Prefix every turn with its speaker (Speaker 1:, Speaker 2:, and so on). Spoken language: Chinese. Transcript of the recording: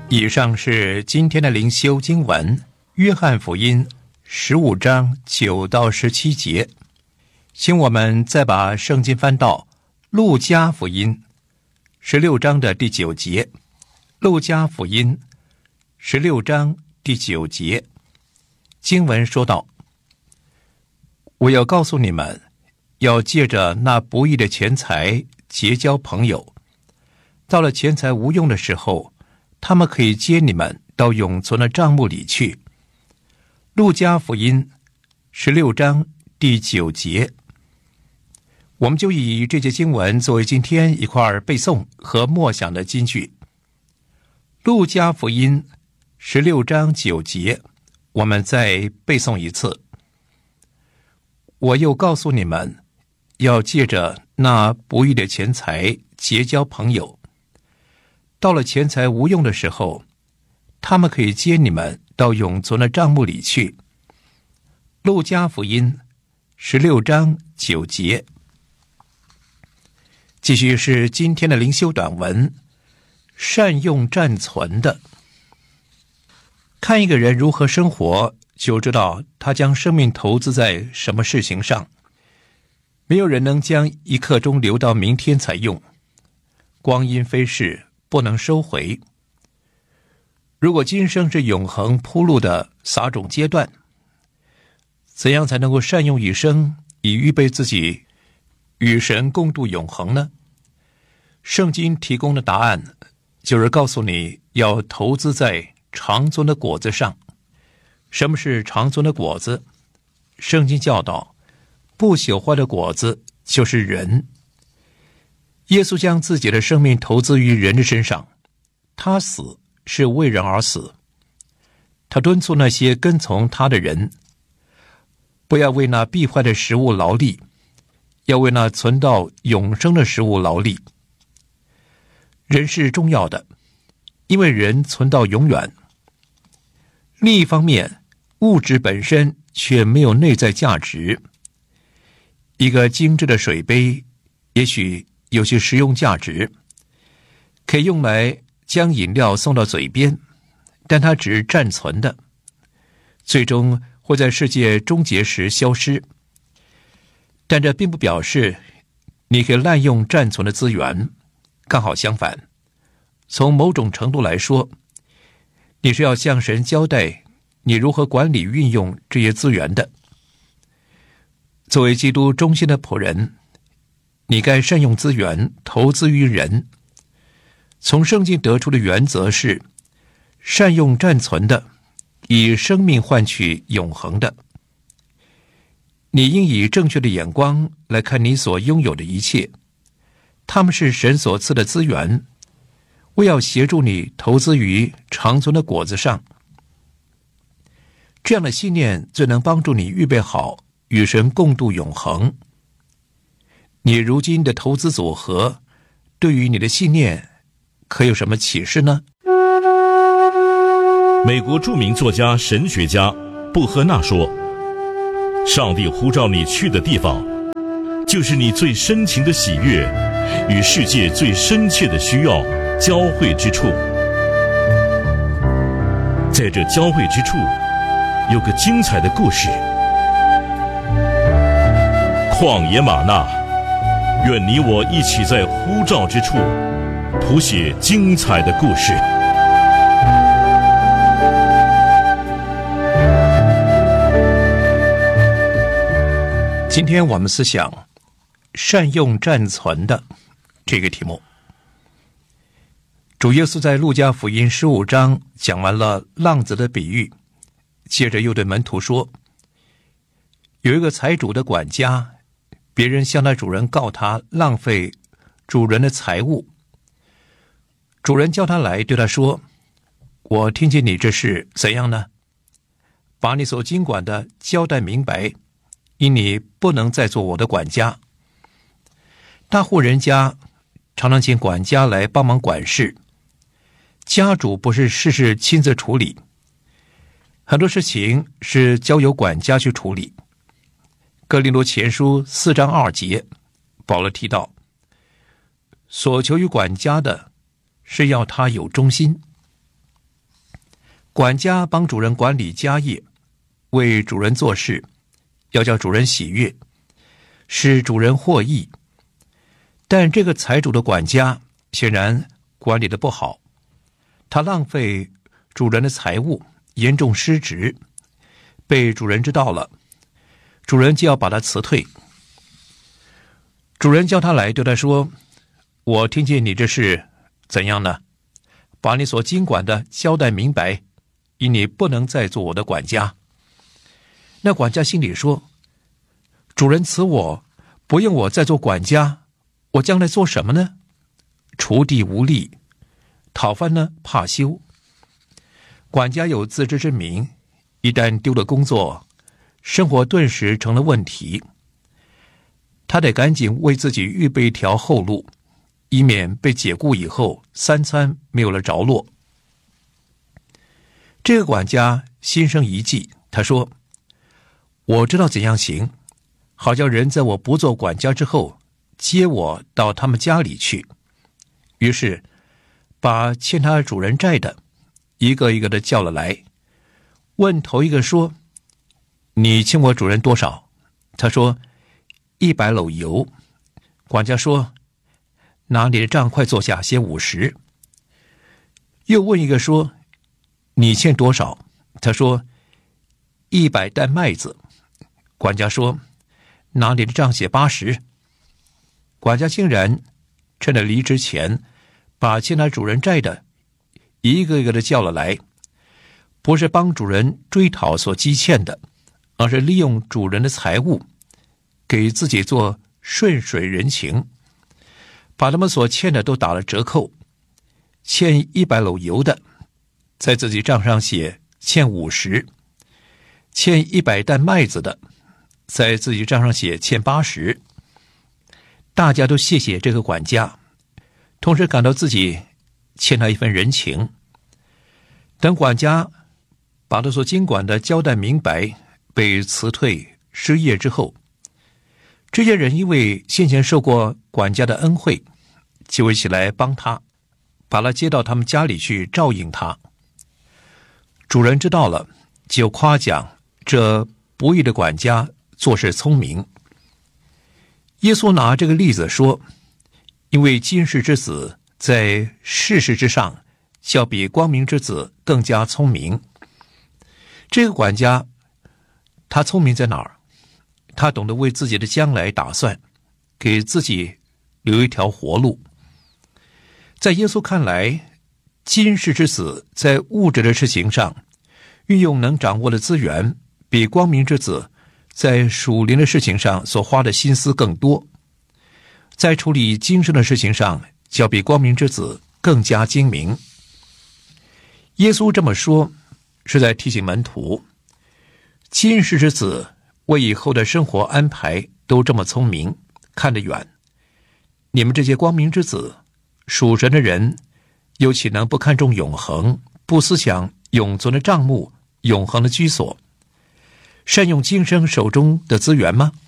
Speaker 1: 以上是今天的灵修经文，约翰福音15章9到17节。请我们再把圣经翻到路加福音16章的第9节。路加福音16章第9节，经文说道：我要告诉你们，要借着那不义的钱财结交朋友，到了钱财无用的时候，他们可以接你们到永存的帐幕里去。路加福音16章第9节。我们就以这节经文作为今天一块背诵和默想的金句。路加福音16章9节，我们再背诵一次。我又告诉你们，要借着那不义的钱财结交朋友，到了钱财无用的时候，他们可以接你们到永存的帐幕里去。路加福音16章9节。继续是今天的灵修短文，善用暂存的。看一个人如何生活，就知道他将生命投资在什么事情上。没有人能将一刻钟留到明天才用，光阴飞逝，不能收回。如果今生是永恒铺路的撒种阶段，怎样才能够善用一生，以预备自己与神共度永恒呢？圣经提供的答案就是告诉你要投资在长存的果子上。什么是长存的果子？圣经教导，不朽坏的果子就是人。耶稣将自己的生命投资于人的身上，他死是为人而死。他敦促那些跟从他的人，不要为那必坏的食物劳力，要为那存到永生的食物劳力。人是重要的，因为人存到永远。另一方面，物质本身却没有内在价值。一个精致的水杯也许有些实用价值，可以用来将饮料送到嘴边，但它只是暂存的，最终会在世界终结时消失。但这并不表示你可以滥用暂存的资源，刚好相反，从某种程度来说，你是要向神交代你如何管理运用这些资源的。作为基督忠心的仆人，你该善用资源，投资于人。从圣经得出的原则是，善用暂存的，以生命换取永恒的。你应以正确的眼光来看你所拥有的一切，他们是神所赐的资源，为要协助你投资于长存的果子上。这样的信念最能帮助你预备好与神共度永恒。你如今的投资组合对于你的信念可有什么启示呢？
Speaker 2: 美国著名作家神学家布赫纳说，上帝呼召你去的地方，就是你最深情的喜悦与世界最深切的需要交汇之处。在这交汇之处，有个精彩的故事。旷野玛纳，愿你我一起在呼召之处谱写精彩的故事。
Speaker 1: 今天我们思想善用暂存的这个题目。主耶稣在路加福音15章讲完了浪子的比喻，接着又对门徒说，有一个财主的管家，别人向他主人告他浪费主人的财物。主人叫他来，对他说，我听见你这事怎样呢？把你所经管的交代明白，因你不能再做我的管家。大户人家常常请管家来帮忙管事，家主不是事事亲自处理，很多事情是交由管家去处理。哥林多前书4章2节，保罗提到，所求于管家的是要他有忠心。 管家帮主人管理家业，为主人做事，要叫主人喜悦，使主人获益。但这个财主的管家显然管理得不好，他浪费主人的财物，严重失职，被主人知道了，主人就要把他辞退。主人叫他来，对他说：我听见你这事怎样呢？把你所经管的交代明白，因你不能再做我的管家。那管家心里说：主人辞我，不用我再做管家，我将来做什么呢？锄地无力，讨饭呢怕羞。管家有自知之明，一旦丢了工作，生活顿时成了问题。他得赶紧为自己预备一条后路，以免被解雇以后三餐没有了着落。这个管家心生一计，他说：我知道怎样行，好叫人在我不做管家之后接我到他们家里去。于是把欠他主人债的一个一个的叫了来，问头一个说：你欠我主人多少？他说100篓油。管家说：拿你的账快坐下，写50。又问一个说：你欠多少？他说100担麦子。管家说：拿你的账写80。管家竟然趁着离职前，把欠他主人债的一个一个的叫了来，不是帮主人追讨所积欠的，而是利用主人的财物给自己做顺水人情，把他们所欠的都打了折扣。欠100篓油的在自己账上写欠50，欠100担麦子的在自己账上写欠80。大家都谢谢这个管家，同时感到自己欠他一份人情。等管家把他所经管的交代明白，被辞退失业之后，这些人因为先前受过管家的恩惠，就会起来帮他，把他接到他们家里去照应他。主人知道了，就夸奖这不义的管家做事聪明。耶稣拿这个例子说，因为今世之子在世事之上，要比光明之子更加聪明。这个管家他聪明在哪儿？他懂得为自己的将来打算，给自己留一条活路。在耶稣看来，今世之子在物质的事情上运用能掌握的资源，比光明之子在属灵的事情上所花的心思更多，在处理今生的事情上，要比光明之子更加精明。耶稣这么说，是在提醒门徒，今世之子为以后的生活安排都这么聪明，看得远。你们这些光明之子，属神的人，又岂能不看重永恒，不思想永存的账目，永恒的居所，善用今生手中的资源吗？